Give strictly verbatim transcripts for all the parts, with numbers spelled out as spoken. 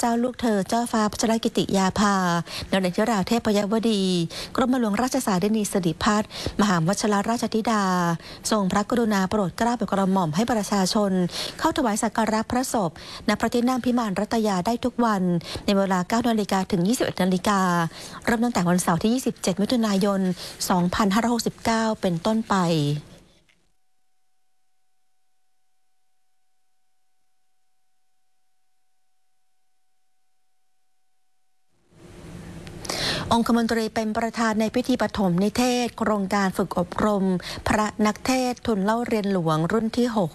จ้าลูกเธอเจ้าฟ้าพัชรกิติยาภาในเดชธิราเทพยวดีกรมหลวงราชสารินีสิริพัฒน์มหาวชิรราชธิดาทรงพระกรุณาโปรดเกล้าโปรดกระหม่อมให้ประชาชนเข้าถวายสักการะพระศพณพระที่นั่งพิมานรัตยาได้ทุกวันในเวลา เก้านาฬิกา ถึง ยี่สิบเอ็ดนาฬิกาเริ่มตั้งแต่วันเสาร์ที่ ยี่สิบเจ็ดมิถุนายน สองพันห้าร้อยหกสิบเก้า เป็นต้นไปองคมนตรีเป็นประธานในพิธีปฐมนิเทศโครงการฝึกอบรมพระนักเทศทุนเล่าเรียนหลวงรุ่นที่หก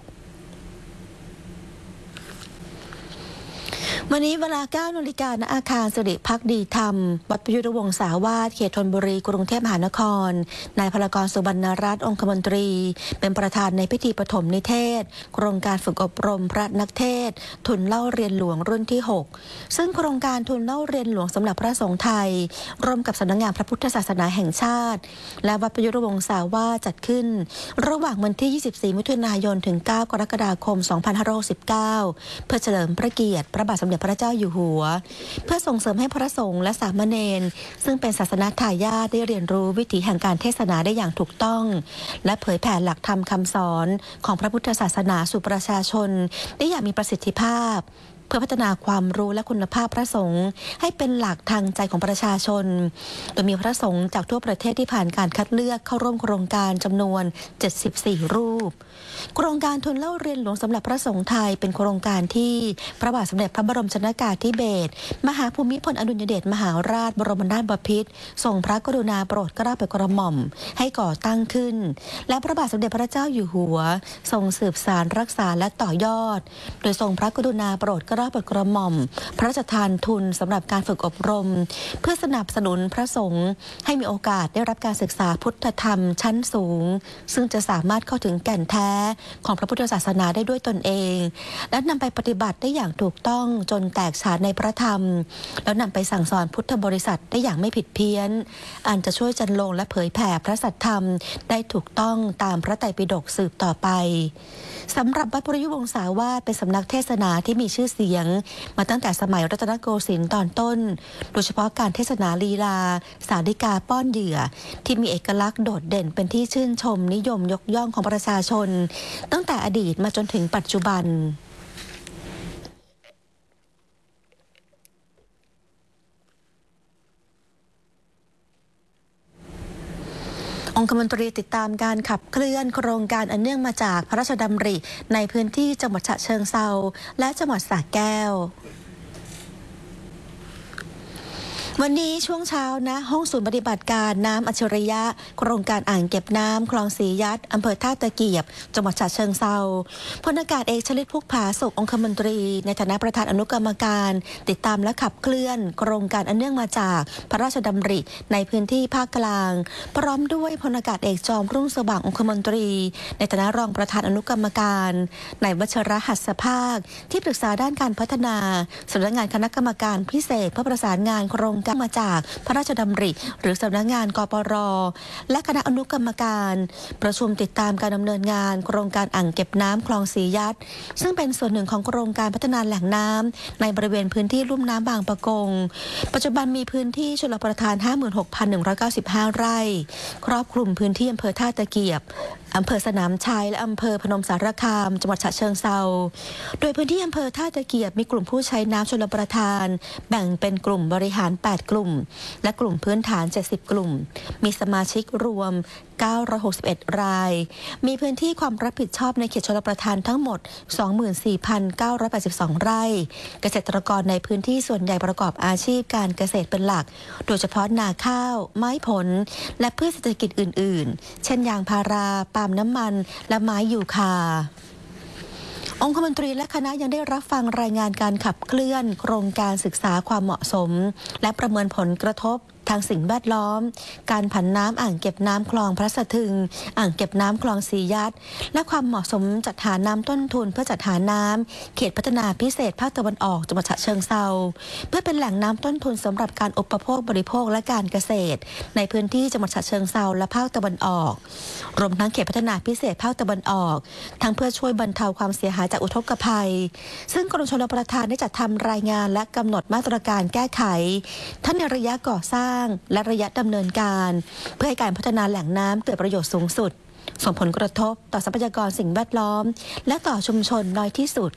วันนี้เวลา เก้านาฬิกา ณ อาคารสิริภักดีธรรมวัดประยุทธวงศาวาสเขตธนบุรีกรุงเทพมหานครนายพลากรสุบรรณรัตน์องคมนตรีเป็นประธานในพิธีปฐมนิเทศโครงการฝึกอบรมพระนักเทศทุนเล่าเรียนหลวงรุ่นที่หกซึ่งโครงการทุนเล่าเรียนหลวงสำหรับพระสงฆ์ไทยร่วมกับสำนักงานพระพุทธศาสนาแห่งชาติและวัดประยุทธวงศาวาสจัดขึ้นระหว่างวันที่ ยี่สิบสี่มิถุนายนถึง เก้ากรกฎาคม สองพันห้าร้อยหกสิบเก้าเพื่อเฉลิมพระเกียรติพระบาทสมเด็จพระเจ้าอยู่หัวเพื่อส่งเสริมให้พระสงฆ์และสามเณรซึ่งเป็นศาสนทายาทได้เรียนรู้วิถีแห่งการเทศนาได้อย่างถูกต้องและเผยแผ่หลักธรรมคำสอนของพระพุทธศาสนาสู่ประชาชนได้อย่างมีประสิทธิภาพเพื่อพัฒนาความรู้และคุณภาพพระสงฆ์ให้เป็นหลักทางใจของประชาชนโดยมีพระสงฆ์จากทั่วประเทศที่ผ่านการคัดเลือกเข้าร่วมโครงการจำนวนเจ็ดสิบสี่รูปโครงการทุนเล่าเรียนหลวงสำหรับพระสงฆ์ไทยเป็นโครงการที่พระบาทสมเด็จพระบรมชนกาธิเบศรมหาภูมิพลอดุลยเดชมหาราชบรมนาถบพิตรทรงพระกรุณาโปรดเกล้าโปรดกระหม่อมให้ก่อตั้งขึ้นและพระบาทสมเด็จพระเจ้าอยู่หัวทรงสืบสานรักษาและต่อยอดโดยทรงพระกรุณาโปรดเกล้าโปรดกระหม่อมพระราชทานทุนสำหรับการฝึกอบรมเพื่อสนับสนุนพระสงฆ์ให้มีโอกาสได้รับการศึกษาพุทธธรรมชั้นสูงซึ่งจะสามารถเข้าถึงแก่นแท้ของพระพุทธศาสนาได้ด้วยตนเองและนำไปปฏิบัติได้อย่างถูกต้องจนแตกฉานในพระธรรมแล้วนำไปสั่งสอนพุทธบริษัทได้อย่างไม่ผิดเพี้ยนอันจะช่วยจันลงและเผยแผ่พระสัทธรรมได้ถูกต้องตามพระไตรปิฎกสืบต่อไปสำหรับวัดประยุทธวงศาวาสเป็นสำนักเทศนาที่มีชื่อเสียงมาตั้งแต่สมัยรัตนโกสินทร์ตอนต้นโดยเฉพาะการเทศนาลีลาสาริกาป้อนเหยื่อที่มีเอกลักษณ์โดดเด่นเป็นที่ชื่นชมนิยมยกย่องของประชาชนตั้งแต่อดีตมาจนถึงปัจจุบันองคมนตรีติดตามการขับเคลื่อนโครงการอันเนื่องมาจากพระราชดำริในพื้นที่จังหวัดฉะเชิงเทราและจังหวัดสระแก้ววันนี้ช่วงเช้านะห้องศูนย์ปฏิบัติการน้ำอัจฉริยะโครงการอ่างเก็บน้ำคลองสียัดอำเภอท่าตะเกียบจังหวัดฉะเชิงเทราพลอากาศเอกชลิตพุกผาสุของคมนตรีในฐานะประธานอนุกรรมการติดตามและขับเคลื่อนโครงการอันเนื่องมาจากพระราชดำริในพื้นที่ภาคกลางพร้อมด้วยพลอากาศเอกจอมรุ่งสว่างองคมนตรีในฐานะรองประธานอนุกรรมการนายวัชรหัสภาคที่ปรึกษาด้านการพัฒนาสำนักงานคณะกรรมการพิเศษเพื่อประสานงานโครงการมาจากพระราชดำริหรือสำนักงานกปร.และคณะอนุกรรมการประชุมติดตามการดำเนินงานโครงการอ่างเก็บน้ำคลองสียัดซึ่งเป็นส่วนหนึ่งของโครงการพัฒนาแหล่งน้ำในบริเวณพื้นที่ลุ่มน้ำบางปะกงปัจจุบันมีพื้นที่ชลประทาน ห้าหมื่นหกพันหนึ่งร้อยเก้าสิบห้า ไร่ครอบคลุมพื้นที่อำเภอท่าตะเกียบอำเภอสนามชัยและอำเภอพนมสารคามจังหวัดฉะเชิงเทราโดยพื้นที่อำเภอท่าตะเกียบมีกลุ่มผู้ใช้น้ำชลประทานแบ่งเป็นกลุ่มบริหารแปดกลุ่มและกลุ่มพื้นฐานเจ็ดสิบกลุ่มมีสมาชิกรวมเก้าร้อยหกสิบเอ็ดรายมีพื้นที่ความรับผิดชอบในเขตชลประทานทั้งหมด สองหมื่นสี่พันเก้าร้อยแปดสิบสอง ไร่เกษตรกรในพื้นที่ส่วนใหญ่ประกอบอาชีพการเกษตรเป็นหลักโดยเฉพาะนาข้าวไม้ผลและพืชเศรษฐกิจอื่นๆเช่นยางพาราปาล์มน้ำมันและไม้ยูคาองคมนตรีและคณะยังได้รับฟังรายงานการขับเคลื่อนโครงการศึกษาความเหมาะสมและประเมินผลกระทบทางสิ่งแวดล้อมการผันน้ำอ่างเก็บน้ำคลองพระสะทึงอ่างเก็บน้ำคลองสียัดและความเหมาะสมจัดหาน้ำต้นทุนเพื่อจัดหาน้ำเขตพัฒนาพิเศษภาคตะวันออกจังหวัดฉะเชิงเทราเพื่อเป็นแหล่งน้ำต้นทุนสำหรับการอุปโภคบริโภคและการเกษตรในพื้นที่จังหวัดฉะเชิงเทราและภาคตะวันออกรวมทั้งเขตพัฒนาพิเศษภาคตะวันออกทั้งเพื่อช่วยบรรเทาความเสียหายจากอุทกภัยซึ่งกรมชลประทานได้จัดทำรายงานและกำหนดมาตรการแก้ไขทั้งในระยะก่อสร้างและระยะดำเนินการเพื่อให้การพัฒนาแหล่งน้ำเกิดประโยชน์สูงสุดส่งผลกระทบต่อทรัพยากรสิ่งแวดล้อมและต่อชุมชนน้อยที่สุด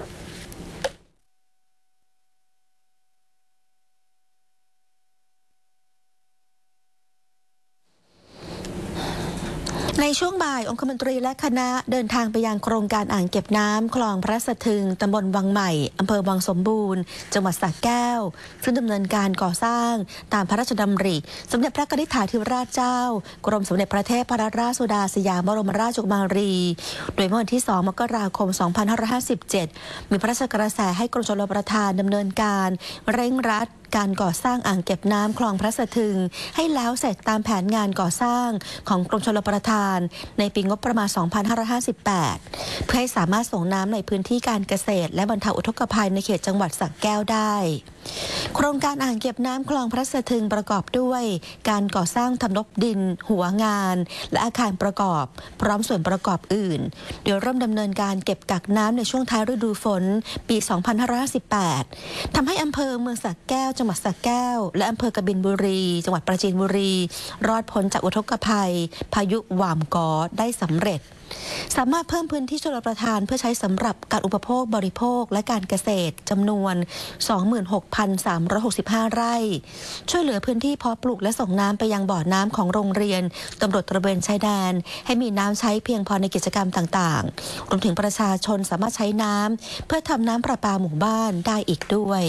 ในช่วงบ่ายองคมนตรีและคณะเดินทางไปยังโครงการอ่างเก็บน้ำคลองพระสะทึงตำบลวังใหม่อำเภอวังสมบูรณ์จังหวัดสระแก้วซึ่งดำเนินการก่อสร้างตามพระราชดำริสมเด็จพระนิธิถาธิราชเจ้ากรมสมเด็จพระเทพรัตนราชสุดาสยามบรมราชกุมารีโดยเมื่อวันที่สองมกราคมสองพันห้าร้อยห้าสิบเจ็ดมีพระราชกระแสให้กรมชลประทานดำเนินการเร่งรัดการก่อสร้างอ่างเก็บน้ำคลองพระสะทึงให้แล้วเสร็จตามแผนงานก่อสร้างของกรมชลประทานในปีงบประมาณ สองพันห้าร้อยห้าสิบแปด เพื่อให้สามารถส่งน้ำในพื้นที่การเกษตรและบรรเทาอุทกภัยในเขตจังหวัดสระแก้วได้โครงการอ่างเก็บน้ำคลองพระสะทึงประกอบด้วยการก่อสร้างทำนบดินหัวงานและอาคารประกอบพร้อมส่วนประกอบอื่นโดยเริ่มดำเนินการเก็บกักน้ำในช่วงท้ายฤดูฝนปี สองพันห้าร้อยห้าสิบแปด ทำให้อำเภอเมืองสระแก้วจังหวัดสระแก้วและอำเภอกบินบุรีจังหวัดปราจีนบุรีรอดพ้นจากอุทกภัยพายุหว่ามกอได้สำเร็จสามารถเพิ่มพื้นที่ชลประทานเพื่อใช้สำหรับการอุปโภคบริโภคและการเกษตรจำนวน สองหมื่นหกพันสามร้อยหกสิบห้า ไร่ช่วยเหลือพื้นที่เพาะปลูกและส่งน้ำไปยังบ่อน้ำของโรงเรียนตำรวจตระเวนชายแดนให้มีน้ำใช้เพียงพอในกิจกรรมต่างๆรวมถึงประชาชนสามารถใช้น้ำเพื่อทำน้ำประปาหมู่บ้านได้อีกด้วย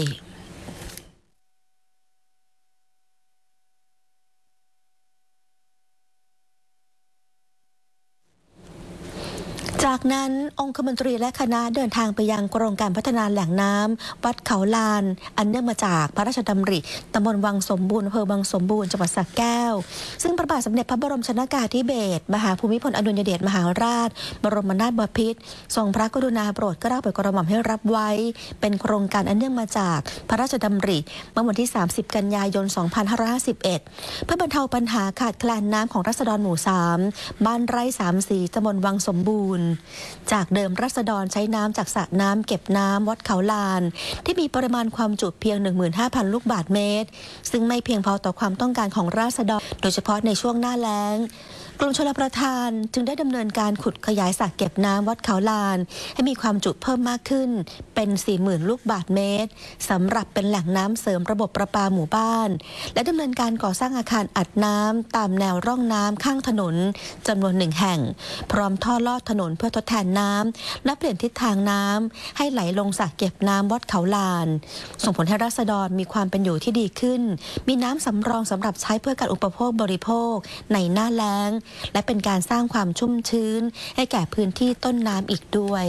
จากนั้นองคมนตรีและคณะเดินทางไปยังโครงการพัฒนาแหล่งน้ำวัดเขาลานอันเนื่องมาจากพระราชดำริตำบลวังสมบูรณ์อำเภอวังสมบูรณ์จังหวัดสระแก้วซึ่งพระบาทสมเด็จพระบรมชนกาธิเบศรมหาภูมิพลอดุลยเดชมหาราชบรมนาถบพิตรทรงพระกรุณาโปรดเกล้าโปรดกระหม่อมให้รับไว้เป็นโครงการอันเนื่องมาจากพระราชดำริเมื่อวันที่สามสิบกันยายนสองพันห้าร้อยห้าสิบเอ็ดเพื่อบรรเทาปัญหาขาดแคลนน้ำของราษฎรหมู่สามบ้านไร่สามสีตำบลวังสมบูรณ์จากเดิมราษฎรใช้น้ำจากสระน้ำเก็บน้ำวัดเขาลานที่มีปริมาณความจุเพียง หนึ่งหมื่นห้าพัน ลูกบาศก์เมตรซึ่งไม่เพียงพอต่อความต้องการของราษฎรโดยเฉพาะในช่วงหน้าแล้งกรมชลประทานจึงได้ดำเนินการขุดขยายสระเก็บน้ำวัดเขาลานให้มีความจุเพิ่มมากขึ้นเป็น สี่หมื่น ลูกบาศก์เมตรสำหรับเป็นแหล่งน้ำเสริมระบบประปาหมู่บ้านและดำเนินการก่อสร้างอาคารอัดน้ำตามแนวร่องน้ำข้างถนนจำนวนหนึ่งแห่งพร้อมท่อลอดถนนเพื่อทดแทนน้ำและเปลี่ยนทิศทางน้ำให้ไหลลงสระเก็บน้ำวัดเขาลานส่งผลให้ราษฎรมีความเป็นอยู่ที่ดีขึ้นมีน้ำสำรองสำหรับใช้เพื่อการอุปโภคบริโภคในหน้าแล้งและเป็นการสร้างความชุ่มชื้นให้แก่พื้นที่ต้นน้ำอีกด้วย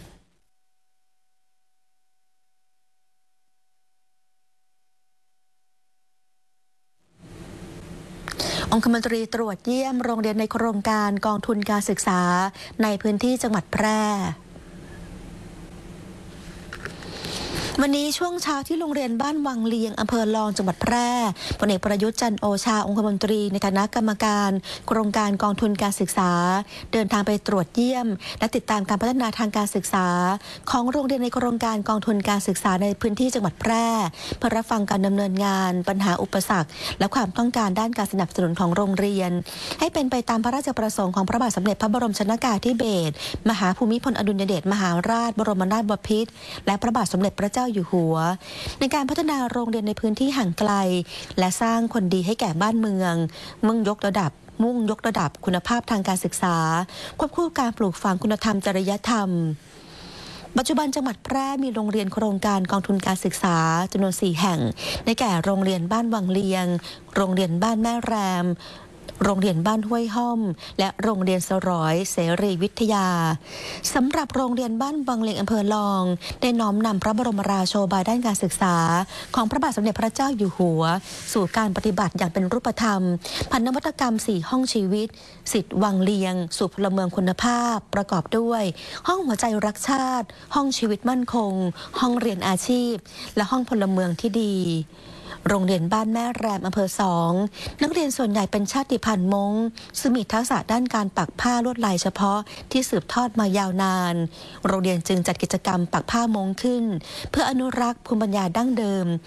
องคมนตรีตรวจเยี่ยมโรงเรียนในโครงการกองทุนการศึกษาในพื้นที่จังหวัดแพร่วันนี้ช่วงเช้าที่โรงเรียนบ้านวังเลียงอำเภอลองจังหวัดแพร่พลเอกประยุทธ์จันทร์โอชาองคมนตรีในฐานะกรรมการโครงการกองทุนการศึกษาเดินทางไปตรวจเยี่ยมและติดตามการพัฒนาทางการศึกษาของโรงเรียนในโครงการกองทุนการศึกษาในพื้นที่จังหวัดแพร่เพื่อรับฟังการดำเนินงานปัญหาอุปสรรคและความต้องการด้านการสนับสนุนของโรงเรียนให้เป็นไปตามพระราชประสงค์ของพระบาทสมเด็จพระบรมชนกาธิเบศรมหาภูมิพลอดุลยเดชมหาราชบรมนาถบพิตรและพระบาทสมเด็จพระเจ้าอยู่หัวในการพัฒนาโรงเรียนในพื้นที่ห่างไกลและสร้างคนดีให้แก่บ้านเมืองมุ่งยกระดับมุ่งยกระดับคุณภาพทางการศึกษาควบคู่การปลูกฝังคุณธรรมจริยธรรมปัจจุบันจังหวัดแพร่มีโรงเรียนโครงการกองทุนการศึกษาจำนวนสี่แห่งในแก่โรงเรียนบ้านวังเลียงโรงเรียนบ้านแม่แรมโรงเรียนบ้านห้วยห้อมและโรงเรียนสร้อยเสรีวิทยาสำหรับโรงเรียนบ้านบางเลงอำเภอลองได้น้อมนำพระบรมราโชบายด้านการศึกษาของพระบาทสมเด็จพระเจ้าอยู่หัวสู่การปฏิบัติอย่างเป็นรูปธรรมผ่านนวัตกรรมสี่ห้องชีวิตสิทธิ์วังเลียงสู่พลเมืองคุณภาพประกอบด้วยห้องหัวใจรักชาติห้องชีวิตมั่นคงห้องเรียนอาชีพและห้องพลเมืองที่ดีโรงเรียนบ้านแม่แรมอำเภอสองนักเรียนส่วนใหญ่เป็นชาติพันธุ์ม้งซึ่งมีทักษะด้านการปักผ้าลวดลายเฉพาะที่สืบทอดมายาวนานโรงเรียนจึงจัดกิจกรรมปักผ้าม้งขึ้นเพื่ออนุรักษ์ภูมิปัญญาดั้งเดิม